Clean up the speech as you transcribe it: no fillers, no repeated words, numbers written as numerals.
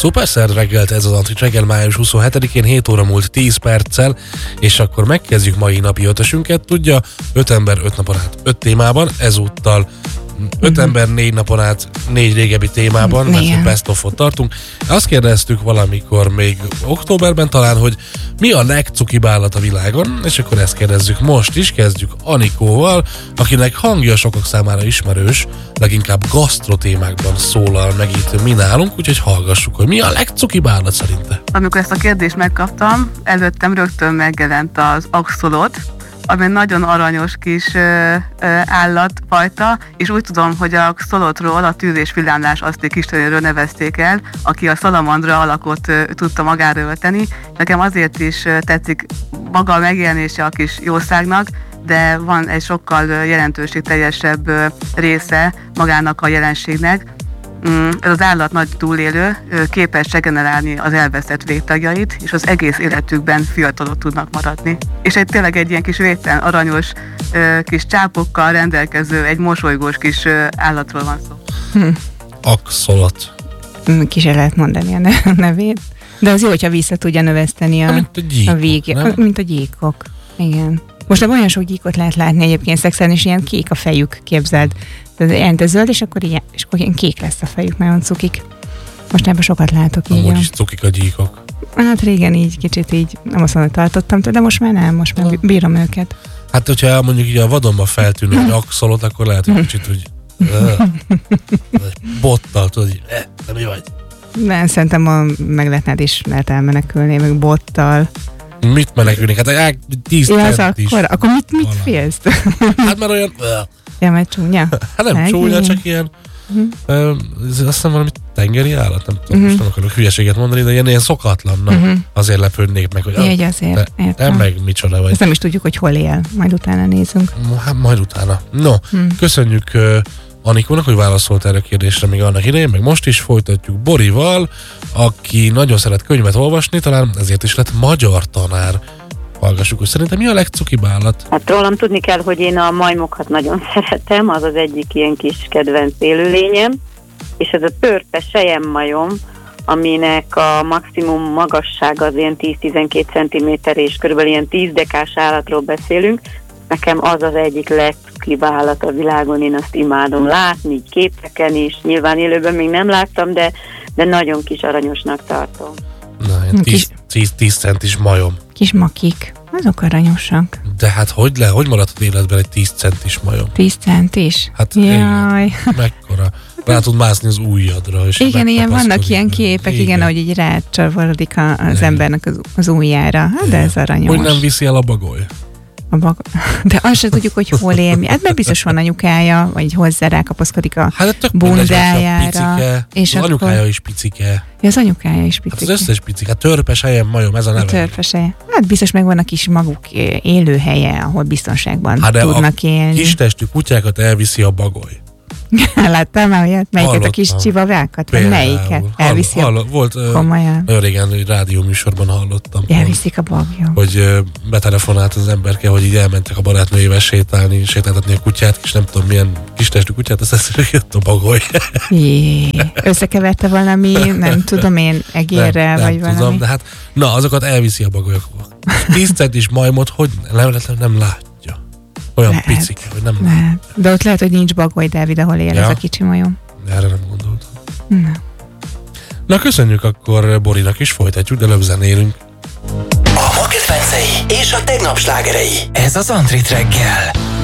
Szuperszer reggelt, ez az Antrit reggel május 27-én 7 óra múlt 10 perccel, és akkor megkezdjük mai napi ötösünket. Tudja, 5 ember 5 napon át 5 témában, ezúttal 5 ember 4 napon át 4 régebbi témában, mert best of-ot tartunk. Azt kérdeztük valamikor még októberben talán, hogy mi a legcukibb állat a világon, és akkor ezt kérdezzük most is, kezdjük Anikóval, akinek hangja sokak számára ismerős, leginkább gasztrotémákban szólal meg itt mi nálunk, úgyhogy hallgassuk, hogy mi a legcukibb állat szerinte. Amikor ezt a kérdést megkaptam, előttem rögtön megjelent az axolot, ami nagyon aranyos kis állatfajta, és úgy tudom, hogy a xolotról, a tűz és villámlás aszték istenéről nevezték el, aki a szalamandra alakot tudta magára ölteni. Nekem azért is tetszik maga a megjelenése a kis jószágnak, de van egy sokkal jelentőségteljesebb része magának a jelenségnek. Ez az állat nagy túlélő, képes regenerálni az elvesztett végtagjait, és az egész életükben fiatalok tudnak maradni. És tényleg egy ilyen kis védtelen, aranyos, kis csápokkal rendelkező, egy mosolygós kis állatról van szó. Axolot. Ki se lehet mondani a nevét. De az jó, hogyha vissza tudja növeszteni a végét. Mint a gyíkok. Igen. Most olyan sok gyíkot lehet látni egyébként szexelni, és ilyen kék a fejük, képzeld. De zöld, és akkor ilyen kék lesz a fejük, nagyon cukik. Most sokat látok így. Amúgy is cukik a gyíkok. Hát régen így, kicsit így, nem azt mondom, tartottam, de most már nem, most már bírom őket. Hát, hogyha mondjuk így a vadonban feltűnő egy axolot, akkor lehet, hogy kicsit úgy bottal, tudod, így, de mi vagy? Nem, szerintem meg lehet elmenekülni, meg bottal. Mit menekülnék? Hát 10 cent is. Akkor mit félsz? Hát már olyan... Ja, mert csúnya. Hát nem csúnya, csak ilyen... Azt hiszem valami tengeri állat, nem tudom, most nem akarok hülyeséget mondani, de ilyen szokatlan. Azért lepődnék meg, hogy... Így azért, értem. Nem meg micsoda vagy. Ezt nem is tudjuk, hogy hol él. Majd utána nézünk. Hát majd utána. No, köszönjük Anikónak, hogy válaszolt erre a kérdésre még annak idején, meg most is folytatjuk Borival, aki nagyon szeret könyvet olvasni, talán ezért is lett magyar tanár. Hallgassuk, hogy szerintem mi a legcukibb állat? Hát rólam tudni kell, hogy én a majmokat nagyon szeretem, az az egyik ilyen kis kedvenc élőlényem, és ez a törpe selyemmajom, aminek a maximum magassága az ilyen 10-12 cm, és körülbelül ilyen 10 dekás állatról beszélünk. Nekem az az egyik legcukibb állat a világon, én azt imádom látni, így képeken is, nyilván élőben még nem láttam, de nagyon kis aranyosnak tartom. Na, 10 centis majom. Kis makik, azok aranyosak. De hát hogy maradhat életben egy 10 centis majom? 10 centis? Hát jaj. Mekkora. Rá tud mászni az ujjadra. És igen, ilyen vannak ilyen képek, igen, ahogy így rácsavarodik az embernek az ujjára. Hát, de ez aranyos. Hogy nem viszi el a bagoly? De azt sem tudjuk, hogy hol él. Hát mert biztos van anyukája, vagy hozzá rákapaszkodik a bundájára. És az anyukája is picike. Ja, az anyukája is picike. Hát az összes picike. Törpe selyemmajom, ez a neve. Törpe sejem. Hát biztos megvan a kis maguk élőhelye, ahol biztonságban tudnak élni. Kistestű kutyákat elviszi a bagoly. Láttál már olyat? Melyiket a kis csivavákat? Melyiket? Elviszi volt komolyan. Nagyon régen egy rádióműsorban hallottam. Elviszik a bagyok. Hogy betelefonált az emberke, hogy így elmentek a barátnőjével sétáltatni a kutyát, és nem tudom milyen kistestű kutyát, az eszébe jött a bagoly. Jé, összekeverte valami, nem tudom én, egérrel, vagy valami. Tudom, de hát, na, azokat elviszi a bagolyok. 10 centis majmot, hogy nem látja. Olyan lehet, picike, hogy nem lehet. De ott lehet, hogy nincs bagoly, Dávid, ahol él ez a kicsi majom. Erre nem gondoltam. Na, köszönjük akkor Borinak is, folytatjuk, de előbb zenélünk. A ma kedvencei és a tegnap slágerei. Ez az Antrit reggel.